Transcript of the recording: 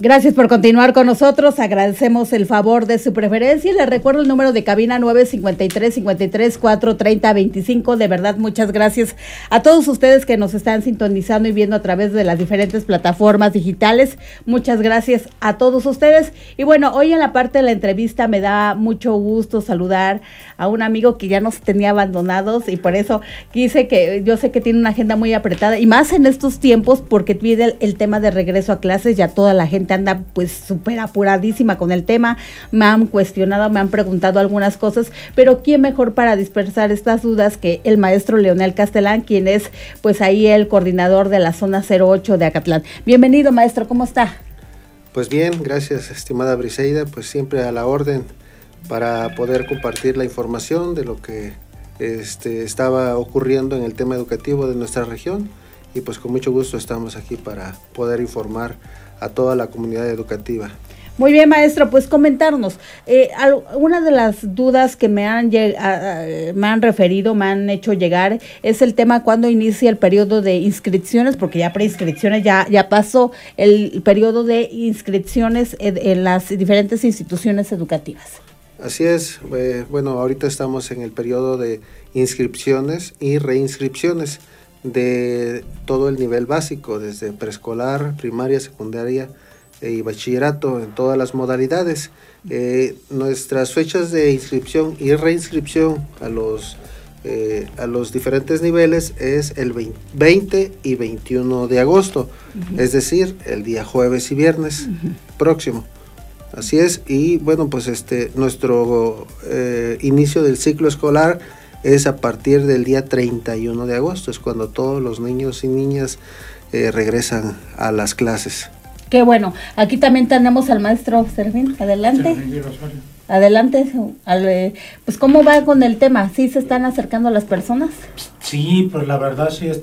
Gracias por continuar con nosotros, agradecemos el favor de su preferencia y les recuerdo el número de cabina 953-53-430-25. De verdad, muchas gracias a todos ustedes que nos están sintonizando y viendo a través de las diferentes plataformas digitales. Muchas gracias a todos ustedes. Y bueno, hoy en la parte de la entrevista me da mucho gusto saludar a un amigo que ya nos tenía abandonados y por eso quise que, yo sé que tiene una agenda muy apretada y más en estos tiempos porque viene el tema de regreso a clases, ya toda la gente anda pues súper apuradísima con el tema, me han cuestionado, me han preguntado algunas cosas, pero quién mejor para dispersar estas dudas que el maestro Leonel Castelán, quien es pues ahí el coordinador de la zona 08 de Acatlán. Bienvenido, maestro, ¿cómo está? Pues bien, gracias, estimada Briseida, pues siempre a la orden para poder compartir la información de lo que estaba ocurriendo en el tema educativo de nuestra región y pues con mucho gusto estamos aquí para poder informar a toda la comunidad educativa. Muy bien, maestro, pues comentarnos, una de las dudas que me han referido, me han hecho llegar, es el tema cuando inicia el periodo de inscripciones, porque ya preinscripciones, ya pasó el periodo de inscripciones en las diferentes instituciones educativas. Así es, bueno, ahorita estamos en el periodo de inscripciones y reinscripciones de todo el nivel básico, desde preescolar, primaria, secundaria y bachillerato en todas las modalidades. Nuestras fechas de inscripción y reinscripción a los diferentes niveles es el 20 y 21 de agosto, es decir, el día jueves y viernes próximo. Así es, y bueno, pues nuestro inicio del ciclo escolar es a partir del día 31 de agosto, es cuando todos los niños y niñas regresan a las clases. Qué bueno, aquí también tenemos al maestro Servín, adelante. Adelante, pues ¿cómo va con el tema? ¿Sí se están acercando las personas? Sí, pues la verdad sí